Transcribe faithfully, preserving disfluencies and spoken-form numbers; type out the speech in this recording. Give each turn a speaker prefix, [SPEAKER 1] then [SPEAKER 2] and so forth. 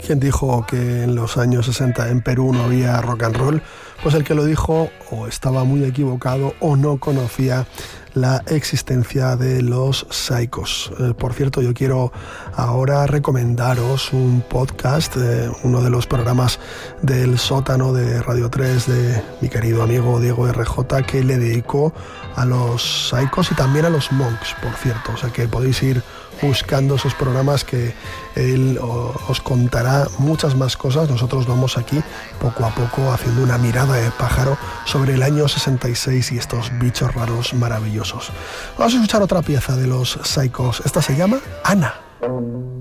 [SPEAKER 1] ¿Quién dijo que en los años sesenta en Perú no había rock and roll? Pues el que lo dijo o estaba muy equivocado o no conocía la existencia de los Psychos. Eh, por cierto, yo quiero ahora recomendaros un podcast, eh, uno de los programas del sótano de Radio tres de mi querido amigo Diego R J, que le dedicó a los Psychos y también a los Monks, por cierto. O sea que podéis ir buscando esos programas que él os contará muchas más cosas. Nosotros vamos aquí poco a poco haciendo una mirada de pájaro sobre el año sesenta y seis y estos bichos raros maravillosos. Vamos a escuchar otra pieza de los Psychos. Esta se llama Ana.